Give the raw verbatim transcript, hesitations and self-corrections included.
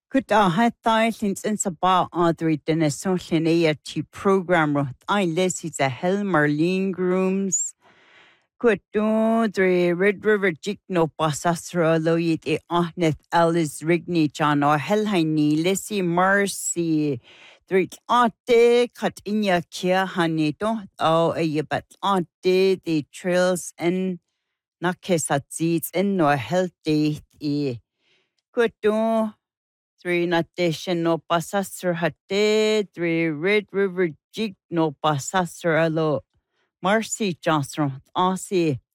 Good uh, had thousands in Sabah Audrey Dennis Solinea T program with I Leslie's a Helmer Lean Grooms. Good Dre Red River Jigno Basasra Loyit e Ahnet Alice Rigney John or Helhaini Leslie Mercy. Three ate cut in your kia honey don't oh a but ate the trails and nakesat seeds in no healthy e. Good Three Nation no pasasser hatte, three Red River Jig no pasasser alo. Marcy Johnson, Aussie.